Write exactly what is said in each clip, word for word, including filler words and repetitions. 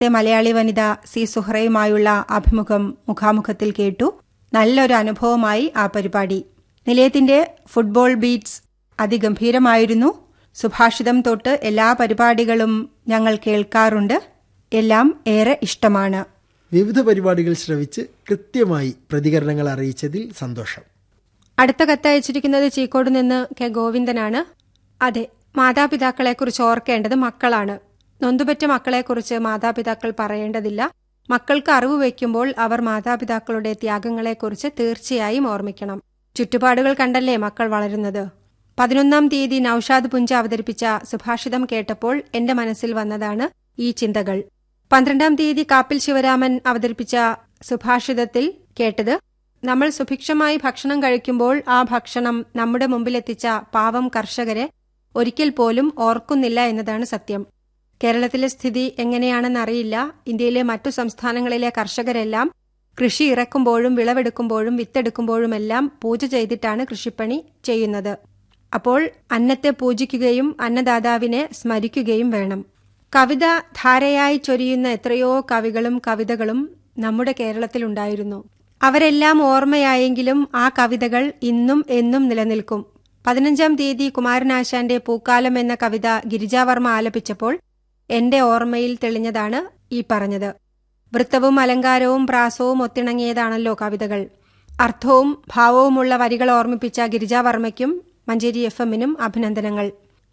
മലയാളി വനിത C സുഹറയുമായുള്ള അഭിമുഖം മുഖാമുഖത്തിൽ കേട്ടു. നല്ലൊരു അനുഭവമായി ആ പരിപാടി. നിലയത്തിന്റെ ഫുട്ബോൾ ബീറ്റ്സ് അതിഗംഭീരമായിരുന്നു. സുഭാഷിതം തൊട്ട് എല്ലാ പരിപാടികളും ഞങ്ങൾ കേൾക്കാറുണ്ട്. എല്ലാം ഏറെ ഇഷ്ടമാണ്. വിവിധ പരിപാടികൾ ശ്രവിച്ച് കൃത്യമായി പ്രതികരണങ്ങൾ അറിയിച്ചതിൽ സന്തോഷം. അടുത്ത കത്തയച്ചിരിക്കുന്നത് ചീക്കോട് നിന്ന് കെ ഗോവിന്ദനാണ്. അതെ, മാതാപിതാക്കളെക്കുറിച്ച് ഓർക്കേണ്ടത് മക്കളാണ്. നൊന്തുപെറ്റ മക്കളെക്കുറിച്ച് മാതാപിതാക്കൾ പറയേണ്ടതില്ല. മക്കൾക്ക് അറിവ് വയ്ക്കുമ്പോൾ അവർ മാതാപിതാക്കളുടെ ത്യാഗങ്ങളെക്കുറിച്ച് തീർച്ചയായും ഓർമ്മിക്കണം. ചുറ്റുപാടുകൾ കണ്ടല്ലേ മക്കൾ വളരുന്നത്. പതിനൊന്നാം തീയതി നൌഷാദ് പുഞ്ച അവതരിപ്പിച്ച സുഭാഷിതം കേട്ടപ്പോൾ എന്റെ മനസ്സിൽ വന്നതാണ് ഈ ചിന്തകൾ. പന്ത്രണ്ടാം തീയതി കാപ്പിൽ ശിവരാമൻ അവതരിപ്പിച്ച സുഭാഷിതത്തിൽ കേട്ടത്, നമ്മൾ സുഭിക്ഷമായി ഭക്ഷണം കഴിക്കുമ്പോൾ ആ ഭക്ഷണം നമ്മുടെ മുമ്പിലെത്തിച്ച പാവം കർഷകരെ ഒരിക്കൽ പോലും ഓർക്കുന്നില്ല എന്നതാണ് സത്യം. കേരളത്തിലെ സ്ഥിതി എങ്ങനെയാണെന്നറിയില്ല. ഇന്ത്യയിലെ മറ്റു സംസ്ഥാനങ്ങളിലെ കർഷകരെല്ലാം കൃഷി ഇറക്കുമ്പോഴും വിളവെടുക്കുമ്പോഴും വിത്തെടുക്കുമ്പോഴുമെല്ലാം പൂജ ചെയ്തിട്ടാണ് കൃഷിപ്പണി ചെയ്യുന്നത്. അപ്പോൾ അന്നത്തെ പൂജിക്കുകയും അന്നദാതാവിനെ സ്മരിക്കുകയും വേണം. കവിത ധാരയായി ചൊരിയുന്ന എത്രയോ കവികളും കവിതകളും നമ്മുടെ കേരളത്തിലുണ്ടായിരുന്നു. അവരെല്ലാം ഓർമ്മയായെങ്കിലും ആ കവിതകൾ ഇന്നും എന്നും നിലനിൽക്കും. പതിനഞ്ചാം തീയതി കുമാരനാശാന്റെ പൂക്കാലം എന്ന കവിത ഗിരിജാവർമ്മ ആലപിച്ചപ്പോൾ എന്റെ ഓർമ്മയിൽ തെളിഞ്ഞതാണ് ഈ പറഞ്ഞത്. വൃത്തവും അലങ്കാരവും പ്രാസവും ഒത്തിണങ്ങിയതാണല്ലോ കവിതകൾ. അർത്ഥവും ഭാവവുമുള്ള വരികൾ ഓർമ്മിപ്പിച്ച ഗിരിജാവർമ്മയ്ക്കും മഞ്ചേരി എഫ് എമ്മിനും അഭിനന്ദനങ്ങൾ.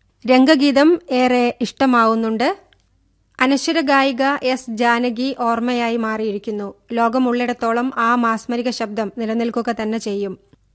രംഗഗീതം ഏറെ ഇഷ്ടമാവുന്നുണ്ട്. അനശ്വര ഗായിക എസ് ജാനകി ഓർമ്മയായി മാറിയിരിക്കുന്നു. ലോകമുള്ളിടത്തോളം ആ മാസ്മരിക ശബ്ദം നിലനിൽക്കുക തന്നെ ചെയ്യും.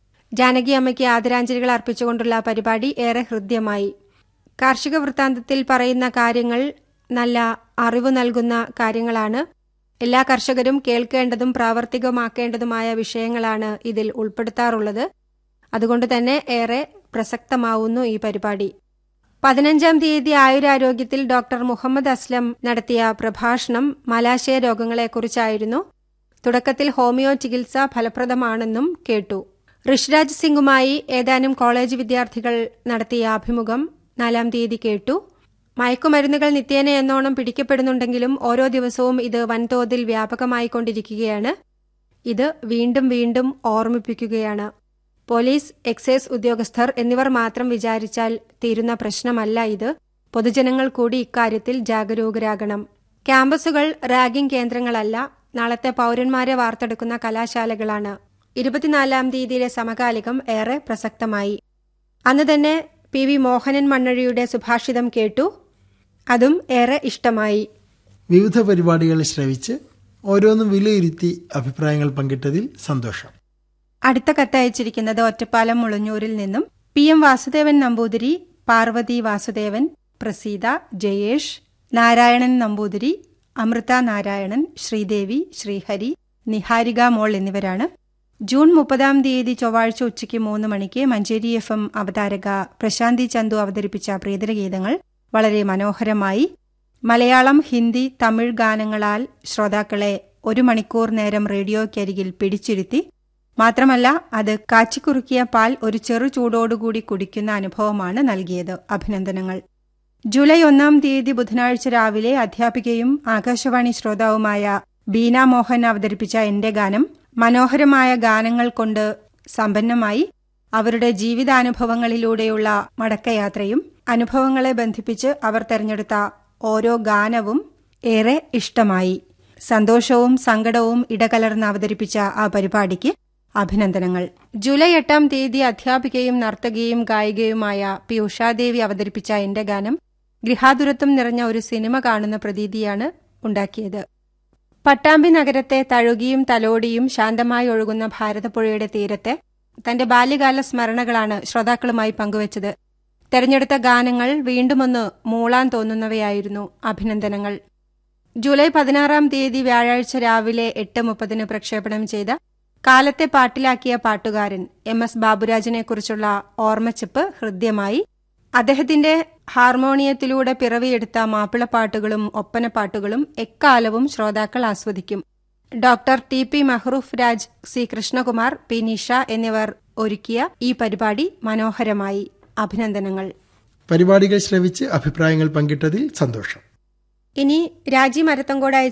ജാനകി അമ്മയ്ക്ക് ആദരാഞ്ജലികൾ അർപ്പിച്ചുകൊണ്ടുള്ള പരിപാടി ഏറെ ഹൃദ്യമായി. കാർഷിക വൃത്താന്തത്തിൽ പറയുന്ന കാര്യങ്ങൾ നല്ല അറിവ് നൽകുന്ന കാര്യങ്ങളാണ്. എല്ലാ കർഷകരും കേൾക്കേണ്ടതും പ്രാവർത്തികമാക്കേണ്ടതുമായ വിഷയങ്ങളാണ് ഇതിൽ ഉൾപ്പെടുത്താറുള്ളത്. അതുകൊണ്ട് തന്നെ ഏറെ പ്രസക്തമാവുന്നു ഈ പരിപാടി. പതിനഞ്ചാം തീയതി ആയുരാരോഗ്യത്തിൽ ഡോക്ടർ മുഹമ്മദ് അസ്ലം നടത്തിയ പ്രഭാഷണം മലാശയ രോഗങ്ങളെക്കുറിച്ചായിരുന്നു. തുടക്കത്തിൽ ഹോമിയോ ചികിത്സ ഫലപ്രദമാണെന്നും കേട്ടു. ഋഷിരാജ് സിംഗുമായി ഏതാനും കോളേജ് വിദ്യാർത്ഥികൾ നടത്തിയ അഭിമുഖം നാലാം തീയതി കേട്ടു. മയക്കുമരുന്നുകൾ നിത്യേന എന്നോണം പിടിക്കപ്പെടുന്നുണ്ടെങ്കിലും ഓരോ ദിവസവും ഇത് വൻതോതിൽ വ്യാപകമായിക്കൊണ്ടിരിക്കുകയാണ്. ഇത് വീണ്ടും വീണ്ടും ഓർമ്മിപ്പിക്കുകയാണ്. പോലീസ്, എക്സൈസ് ഉദ്യോഗസ്ഥർ എന്നിവർ മാത്രം വിചാരിച്ചാൽ തീരുന്ന പ്രശ്നമല്ല ഇത്. പൊതുജനങ്ങൾ കൂടി ഇക്കാര്യത്തിൽ ജാഗരൂകരാകണം. ക്യാമ്പസുകൾ റാഗിംഗ് കേന്ദ്രങ്ങളല്ല, നാളത്തെ പൌരന്മാരെ വാർത്തെടുക്കുന്ന കലാശാലകളാണ്. ഇരുപത്തിനാലാം തീയതിയിലെ സമകാലികം ഏറെ പ്രസക്തമായി. അന്ന് തന്നെ പി വി മോഹനൻ മണ്ണഴിയുടെ സുഭാഷിതം കേട്ടു. അതും ഏറെ ഇഷ്ടമായി. വിവിധ പരിപാടികൾ ശ്രവിച്ച് ഓരോന്നും വിലയിരുത്തി അഭിപ്രായങ്ങൾ പങ്കിട്ടതിൽ സന്തോഷം. അടുത്ത കത്തയച്ചിരിക്കുന്നത് ഒറ്റപ്പാലം മുളഞ്ഞൂരിൽ നിന്നും പി എം വാസുദേവൻ നമ്പൂതിരി, പാർവതി വാസുദേവൻ, പ്രസീത, ജയേഷ്, നാരായണൻ നമ്പൂതിരി, അമൃത നാരായണൻ, ശ്രീദേവി, ശ്രീഹരി, നിഹാരിക മോൾ എന്നിവരാണ്. ജൂൺ മുപ്പതാം തീയതി ചൊവ്വാഴ്ച ഉച്ചയ്ക്ക് മൂന്ന് മണിക്ക് മഞ്ചേരി എഫ് എം അവതാരക പ്രശാന്തി ചന്തു അവതരിപ്പിച്ച പ്രീതരഗീതങ്ങൾ വളരെ മനോഹരമായി. മലയാളം, ഹിന്ദി, തമിഴ് ഗാനങ്ങളാൽ ശ്രോതാക്കളെ ഒരു മണിക്കൂർ നേരം റേഡിയോയ്ക്കരികിൽ പിടിച്ചിരുത്തി. മാത്രമല്ല അത് കാച്ചിക്കുറുക്കിയ പാൽ ഒരു ചെറു ചൂടോടുകൂടി കുടിക്കുന്ന അനുഭവമാണ് നൽകിയത്. അഭിനന്ദനങ്ങൾ. ജൂലൈ ഒന്നാം തീയതി ബുധനാഴ്ച രാവിലെ അധ്യാപികയും ആകാശവാണി ശ്രോതാവുമായ ബീന മോഹൻ അവതരിപ്പിച്ച എന്റെ ഗാനം മനോഹരമായ ഗാനങ്ങൾ കൊണ്ട് സമ്പന്നമായി. അവരുടെ ജീവിതാനുഭവങ്ങളിലൂടെയുള്ള മടക്കയാത്രയും അനുഭവങ്ങളെ ബന്ധിപ്പിച്ച് അവർ തെരഞ്ഞെടുത്ത ഓരോ ഗാനവും ഏറെ ഇഷ്ടമായി. സന്തോഷവും സങ്കടവും ഇടകലർന്ന് അവതരിപ്പിച്ച ആ പരിപാടിക്ക് അഭിനന്ദനങ്ങൾ. ജൂലൈ എട്ടാം തീയതി അധ്യാപികയും നർത്തകിയും ഗായികയുമായ പി ഉഷാദേവി അവതരിപ്പിച്ച എന്റെ ഗാനം ഗൃഹാതുരത്വം നിറഞ്ഞ ഒരു സിനിമ കാണുന്ന പ്രതീതിയാണ് ഉണ്ടാക്കിയത്. പട്ടാമ്പി നഗരത്തെ തഴുകിയും തലോടിയും ശാന്തമായി ഒഴുകുന്ന ഭാരതപ്പുഴയുടെ തീരത്തെ തന്റെ ബാല്യകാല സ്മരണകളാണ് ശ്രോതാക്കളുമായി പങ്കുവച്ചത്. തെരഞ്ഞെടുത്ത ഗാനങ്ങൾ വീണ്ടുമൊന്ന് മൂളാൻ തോന്നുന്നവയായിരുന്നു. അഭിനന്ദനങ്ങൾ. ജൂലൈ പതിനാറാം തീയതി വ്യാഴാഴ്ച രാവിലെ എട്ട് മുപ്പതിന് പ്രക്ഷേപണം ചെയ്ത കാലത്തെ പാട്ടിലാക്കിയ പാട്ടുകാരൻ എം എസ് ബാബുരാജിനെക്കുറിച്ചുള്ള ഓർമ്മച്ചെപ്പ് ഹൃദ്യമായി. അദ്ദേഹത്തിന്റെ ഹാർമോണിയത്തിലൂടെ പിറവിയെടുത്ത മാപ്പിളപ്പാട്ടുകളും ഒപ്പനപ്പാട്ടുകളും എക്കാലവും ശ്രോതാക്കൾ ആസ്വദിക്കും. Doctor T P Mahroof Raj, C Krishnakumar, P Nisha എന്നിവർ ഒരുക്കിയ ഈ പരിപാടി മനോഹരമായി. അഭിനന്ദനങ്ങൾ. പരിപാടികൾ ശ്രവിച്ച് അഭിപ്രായങ്ങൾ പങ്കിട്ടതിൽ സന്തോഷം. ഇനി രാജി മരത്തങ്കോട്